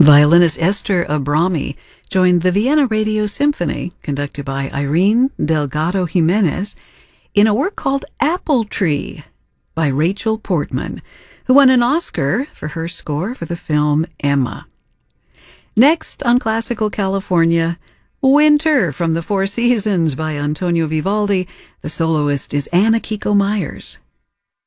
Violinist Esther Abrami joined the Vienna Radio Symphony, conducted by Irene Delgado Jimenez, in a work called Apple Tree by Rachel Portman, who won an Oscar for her score for the film Emma. Next on Classical California, Winter from the Four Seasons by Antonio Vivaldi. The soloist is Anna Kiko Myers.